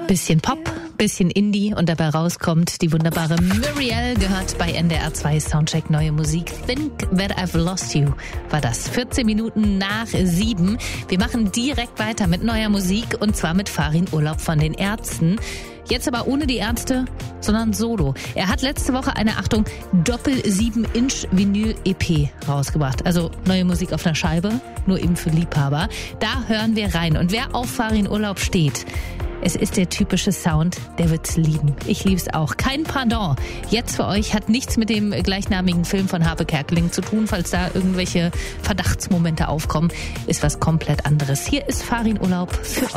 Bisschen Pop, bisschen Indie und dabei rauskommt die wunderbare Muriel, gehört bei NDR 2 Soundcheck neue Musik. Think That I've Lost You war das. 14 Minuten nach 7. Wir machen direkt weiter mit neuer Musik und zwar mit Farin Urlaub von den Ärzten. Jetzt aber ohne die Ärzte, sondern solo. Er hat letzte Woche eine, Achtung, Doppel-7-Inch-Vinyl-EP rausgebracht. Also neue Musik auf einer Scheibe, nur eben für Liebhaber. Da hören wir rein. Und wer auf Farin Urlaub steht, es ist der typische Sound, der wird's lieben. Ich lieb's auch. Kein Pardon. Jetzt für euch, hat nichts mit dem gleichnamigen Film von Harpe Kerkeling zu tun. Falls da irgendwelche Verdachtsmomente aufkommen, ist was komplett anderes. Hier ist Farin Urlaub für euch.